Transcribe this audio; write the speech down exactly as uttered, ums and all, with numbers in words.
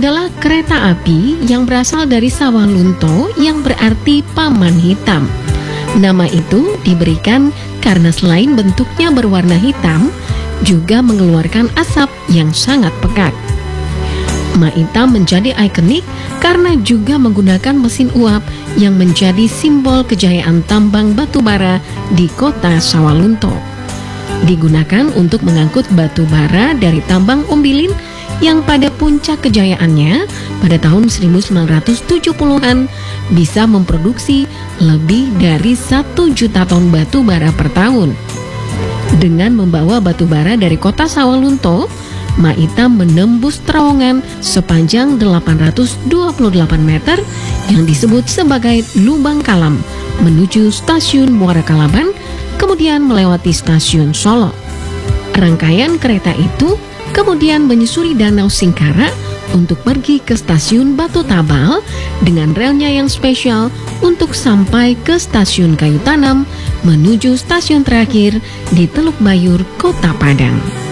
adalah kereta api yang berasal dari Sawalunto yang berarti paman hitam. Nama itu diberikan karena selain bentuknya berwarna hitam, juga mengeluarkan asap yang sangat pekat. Maita menjadi ikonik karena juga menggunakan mesin uap yang menjadi simbol kejayaan tambang batu bara di kota Sawalunto. Digunakan untuk mengangkut batu bara dari tambang Ombilin yang pada puncak kejayaannya pada tahun seribu sembilan ratus tujuh puluhan bisa memproduksi lebih dari satu juta ton batu bara per tahun. Dengan membawa batu bara dari kota Sawalunto, Maita menembus terowongan sepanjang delapan ratus dua puluh delapan meter yang disebut sebagai Lubang Kalam menuju stasiun Muara Kalaban, kemudian melewati stasiun Solo. Rangkaian kereta itu kemudian menyusuri Danau Singkara untuk pergi ke stasiun Batu Tabal dengan relnya yang spesial untuk sampai ke stasiun Kayu Tanam menuju stasiun terakhir di Teluk Bayur, Kota Padang.